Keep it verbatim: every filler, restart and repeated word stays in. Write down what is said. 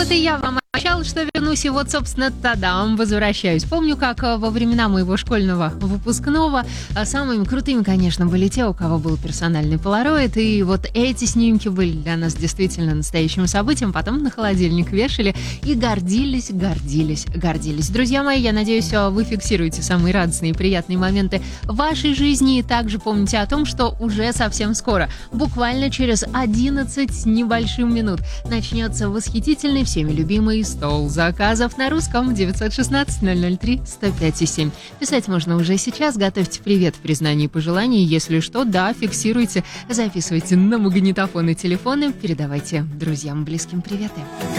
Вот и я вам обещала, что вернусь, и вот, собственно, тадам, возвращаюсь. Помню, как во времена моего школьного выпускного самыми крутыми, конечно, были те, у кого был персональный полароид, и вот эти снимки были для нас действительно настоящим событием, потом на холодильник вешали и гордились, гордились, гордились. Друзья мои, я надеюсь, вы фиксируете самые радостные и приятные моменты вашей жизни, и также помните о том, что уже совсем скоро, буквально через одиннадцать с небольшим минут, начнется восхитительный, всеми любимый стол заказов на русском девятьсот шестнадцать ноль ноль три сто пять семь. Писать можно уже сейчас. Готовьте привет, признание и пожелания. Если что, да, фиксируйте, записывайте на магнитофон и телефоны, передавайте друзьям, близким приветы.